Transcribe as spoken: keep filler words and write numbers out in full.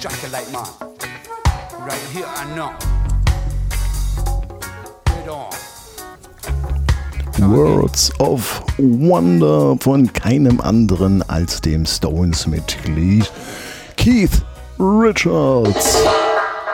Chocolate man. Right here, I know. Get on. Words of Wonder von keinem anderen als dem Stones-Mitglied Keith Richards.